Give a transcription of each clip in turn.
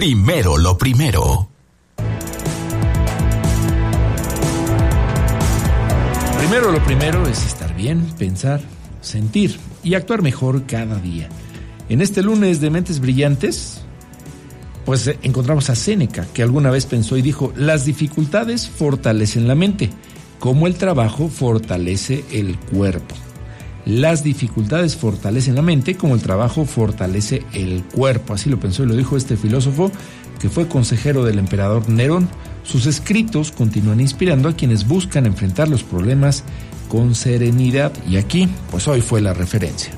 Primero lo primero. Primero lo primero es estar bien, pensar, sentir y actuar mejor cada día. En este lunes de Mentes Brillantes, pues encontramos a Séneca, que alguna vez pensó y dijo: las dificultades fortalecen la mente, como el trabajo fortalece el cuerpo. Las dificultades fortalecen la mente, como el trabajo fortalece el cuerpo. Así lo pensó y lo dijo este filósofo, que fue consejero del emperador Nerón. Sus escritos continúan inspirando a quienes buscan enfrentar los problemas con serenidad. Y aquí, pues hoy fue la referencia.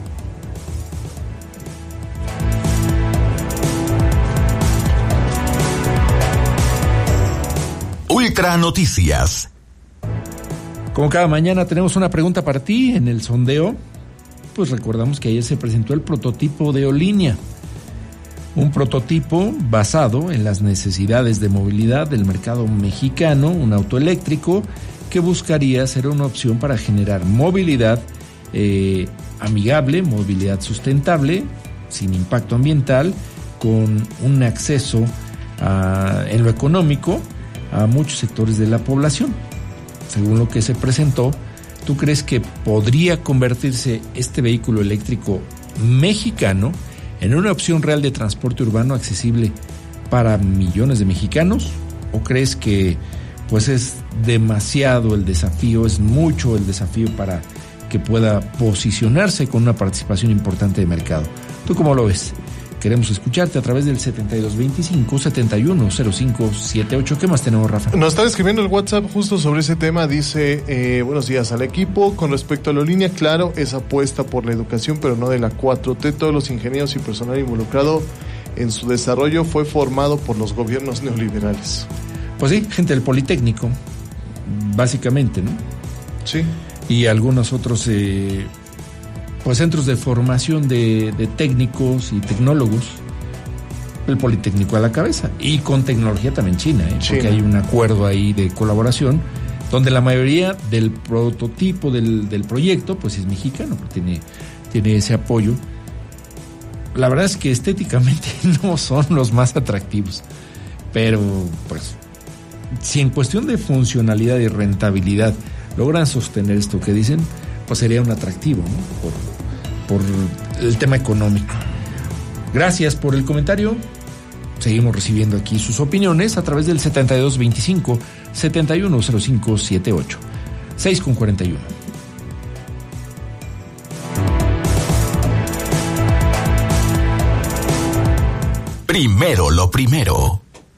Ultra Noticias. Como cada mañana tenemos una pregunta para ti en el sondeo. Pues recordamos que ayer se presentó el prototipo de Olínea. Un prototipo basado en las necesidades de movilidad del mercado mexicano, un auto eléctrico que buscaría ser una opción para generar movilidad amigable, movilidad sustentable, sin impacto ambiental, con un acceso en lo económico a muchos sectores de la población. Según lo que se presentó, ¿tú crees que podría convertirse este vehículo eléctrico mexicano en una opción real de transporte urbano accesible para millones de mexicanos? ¿O crees que pues es demasiado el desafío, es mucho el desafío para que pueda posicionarse con una participación importante de mercado? ¿Tú cómo lo ves? Queremos escucharte a través del 7225-710578. ¿Qué más tenemos, Rafa? Nos están escribiendo el WhatsApp justo sobre ese tema. Dice, buenos días al equipo. Con respecto a la línea, claro, es apuesta por la educación, pero no de la 4T. Todos los ingenieros y personal involucrado en su desarrollo fue formado por los gobiernos neoliberales. Pues sí, gente del Politécnico, básicamente, ¿no? Sí. Y algunos otros pues centros de formación de técnicos y tecnólogos, el Politécnico a la cabeza, y con tecnología también china, porque hay un acuerdo ahí de colaboración, donde la mayoría del prototipo del proyecto pues es mexicano, porque tiene ese apoyo. La verdad es que estéticamente no son los más atractivos, pero pues si en cuestión de funcionalidad y rentabilidad logran sostener esto que dicen, pues sería un atractivo, ¿no? Por el tema económico. Gracias por el comentario. Seguimos recibiendo aquí sus opiniones a través del 7225-710578. 6:41. Primero lo primero.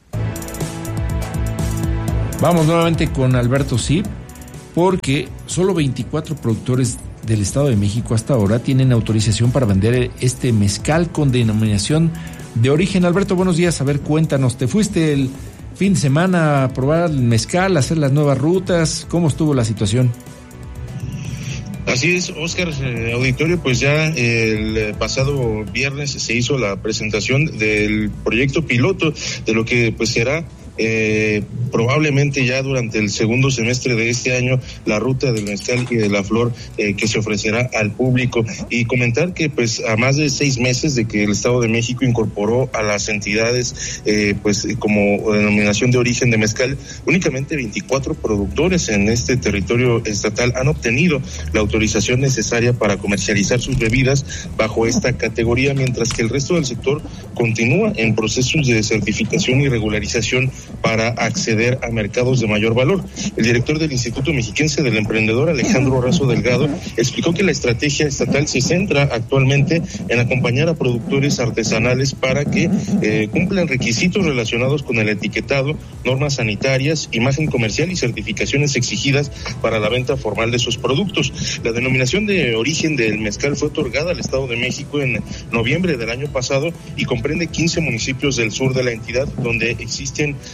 Vamos nuevamente con Alberto Sib, porque solo 24 productores del Estado de México hasta ahora tienen autorización para vender este mezcal con denominación de origen. Alberto, buenos días. A ver, cuéntanos, ¿te fuiste el fin de semana a probar el mezcal, a hacer las nuevas rutas? ¿Cómo estuvo la situación? Así es, Oscar, auditorio, pues ya el pasado viernes se hizo la presentación del proyecto piloto de lo que pues será probablemente ya durante el segundo semestre de este año la ruta del mezcal y de la flor que se ofrecerá al público. Y comentar que pues a más de 6 meses de que el Estado de México incorporó a las entidades pues como denominación de origen de mezcal, únicamente 24 productores en este territorio estatal han obtenido la autorización necesaria para comercializar sus bebidas bajo esta categoría, mientras que el resto del sector continúa en procesos de certificación y regularización para acceder a mercados de mayor valor. El director del Instituto Mexiquense del Emprendedor, Alejandro Razo Delgado, explicó que la estrategia estatal se centra actualmente en acompañar a productores artesanales para que cumplan requisitos relacionados con el etiquetado, normas sanitarias, imagen comercial y certificaciones exigidas para la venta formal de sus productos. La denominación de origen del mezcal fue otorgada al Estado de México en noviembre del año pasado y comprende 15 municipios del sur de la entidad, donde existen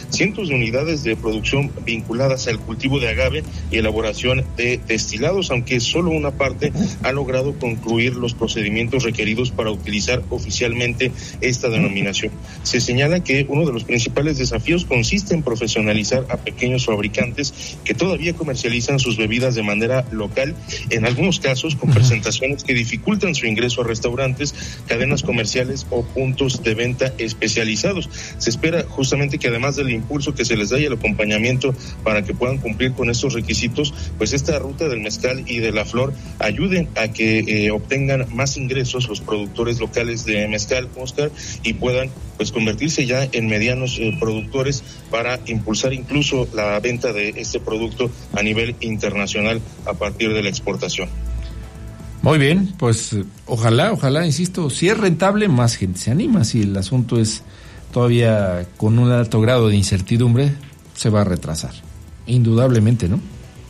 cientos de unidades de producción vinculadas al cultivo de agave y elaboración de destilados, aunque solo una parte ha logrado concluir los procedimientos requeridos para utilizar oficialmente esta denominación. Se señala que uno de los principales desafíos consiste en profesionalizar a pequeños fabricantes que todavía comercializan sus bebidas de manera local, en algunos casos con presentaciones que dificultan su ingreso a restaurantes, cadenas comerciales o puntos de venta especializados. Se espera justamente que además del impulso que se les da y el acompañamiento para que puedan cumplir con estos requisitos, pues esta ruta del mezcal y de la flor ayude a que obtengan más ingresos los productores locales de mezcal, Oscar, y puedan pues convertirse ya en medianos productores para impulsar incluso la venta de este producto a nivel internacional a partir de la exportación. Muy bien, pues ojalá, insisto, si es rentable, más gente se anima. Si el asunto es todavía con un alto grado de incertidumbre, se va a retrasar, indudablemente, ¿no?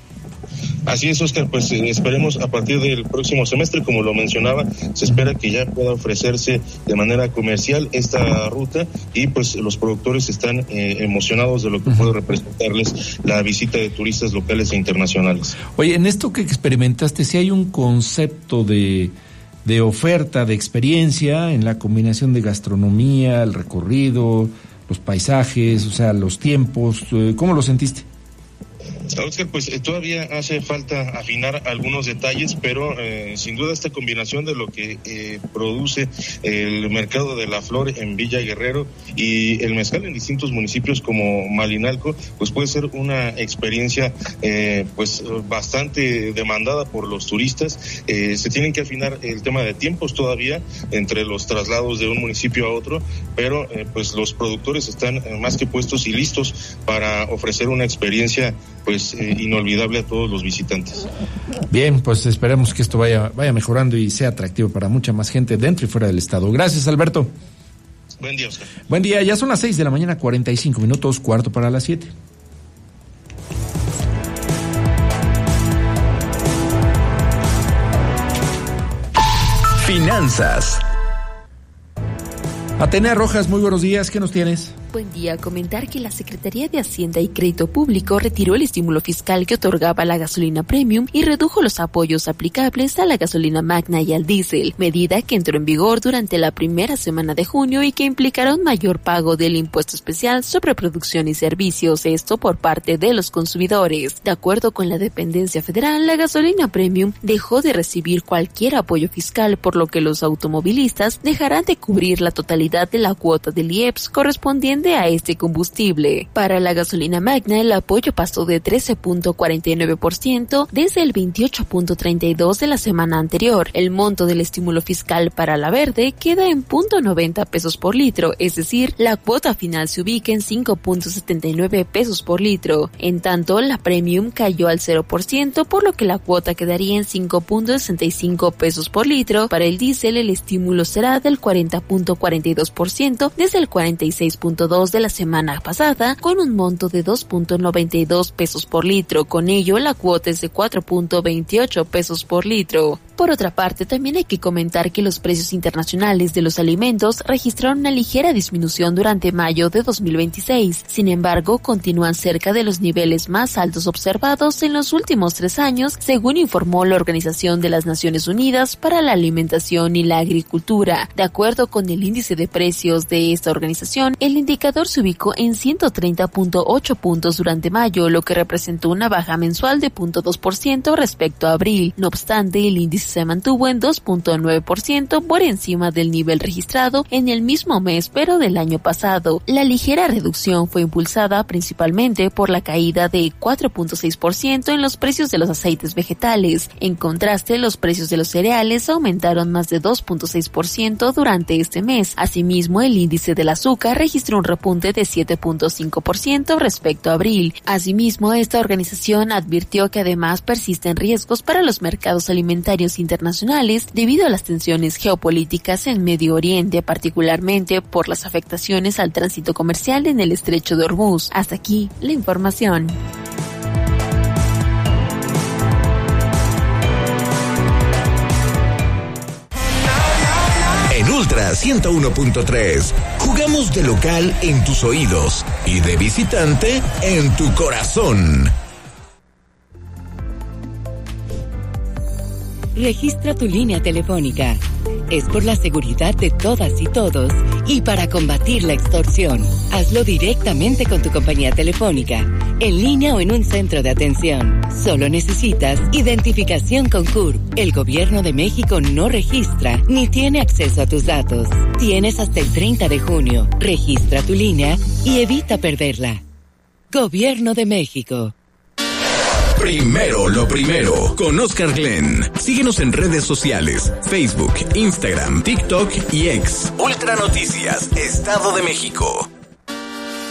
Así es, Oscar, pues esperemos a partir del próximo semestre, como lo mencionaba, se espera que ya pueda ofrecerse de manera comercial esta ruta y pues los productores están emocionados de lo que puede representarles la visita de turistas locales e internacionales. Oye, en esto que experimentaste, si hay un concepto de oferta, de experiencia en la combinación de gastronomía, el recorrido, los paisajes, o sea, los tiempos, ¿cómo lo sentiste? Oscar, pues todavía hace falta afinar algunos detalles, pero sin duda esta combinación de lo que produce el mercado de la flor en Villa Guerrero y el mezcal en distintos municipios como Malinalco, pues puede ser una experiencia pues bastante demandada por los turistas. Se tienen que afinar el tema de tiempos todavía entre los traslados de un municipio a otro, pero pues los productores están más que puestos y listos para ofrecer una experiencia pues inolvidable a todos los visitantes. Bien, pues esperemos que esto vaya mejorando y sea atractivo para mucha más gente dentro y fuera del estado. Gracias, Alberto. Buen día, Oscar. Buen día, ya son las 6 de la mañana, 45 minutos, cuarto para las 7. Finanzas. Atenea Rojas, muy buenos días, ¿qué nos tienes? Buen día. Comentar que la Secretaría de Hacienda y Crédito Público retiró el estímulo fiscal que otorgaba la gasolina premium y redujo los apoyos aplicables a la gasolina magna y al diésel, medida que entró en vigor durante la primera semana de junio y que implicará un mayor pago del impuesto especial sobre producción y servicios, esto por parte de los consumidores. De acuerdo con la dependencia federal, la gasolina premium dejó de recibir cualquier apoyo fiscal, por lo que los automovilistas dejarán de cubrir la totalidad de la cuota del IEPS correspondiente a este combustible. Para la gasolina magna, el apoyo pasó de 13.49% desde el 28.32% de la semana anterior. El monto del estímulo fiscal para la verde queda en $0.90 por litro, es decir, la cuota final se ubica en $5.79 por litro. En tanto, la premium cayó al 0%, por lo que la cuota quedaría en $5.65 por litro. Para el diésel, el estímulo será del 40.42% desde el 46.2% de la semana pasada, con un monto de $2.92 por litro. Con ello, la cuota es de $4.28 por litro. Por otra parte, también hay que comentar que los precios internacionales de los alimentos registraron una ligera disminución durante mayo de 2026. Sin embargo, continúan cerca de los niveles más altos observados en los últimos 3 años, según informó la Organización de las Naciones Unidas para la Alimentación y la Agricultura. De acuerdo con el índice de precios de esta organización, el indicador se ubicó en 130.8 puntos durante mayo, lo que representó una baja mensual de 0.2% respecto a abril. No obstante, el índice se mantuvo en 2.9% por encima del nivel registrado en el mismo mes, pero del año pasado. La ligera reducción fue impulsada principalmente por la caída de 4.6% en los precios de los aceites vegetales. En contraste, los precios de los cereales aumentaron más de 2.6% durante este mes. Asimismo, el índice del azúcar registró un repunte de 7.5% respecto a abril. Asimismo, esta organización advirtió que además persisten riesgos para los mercados alimentarios internacionales debido a las tensiones geopolíticas en Medio Oriente, particularmente por las afectaciones al tránsito comercial en el Estrecho de Hormuz. Hasta aquí la información. En Ultras Ultra 101.3. Jugamos de local en tus oídos y de visitante en tu corazón. Registra tu línea telefónica. Es por la seguridad de todas y todos y para combatir la extorsión. Hazlo directamente con tu compañía telefónica, en línea o en un centro de atención. Solo necesitas identificación con CURP. El Gobierno de México no registra ni tiene acceso a tus datos. Tienes hasta el 30 de junio. Registra tu línea y evita perderla. Gobierno de México. Primero lo primero, con Oscar Glenn. Síguenos en redes sociales, Facebook, Instagram, TikTok y X. Ultra Noticias, Estado de México.